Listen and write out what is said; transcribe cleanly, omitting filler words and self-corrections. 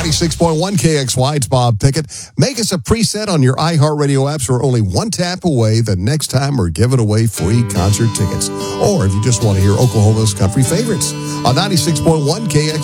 96.1 KXY, it's Bob Pickett. Make us a preset on your iHeartRadio apps. We're only one tap away the next time we're giving away free concert tickets. Or if you just want to hear Oklahoma's country favorites on 96.1 KXY.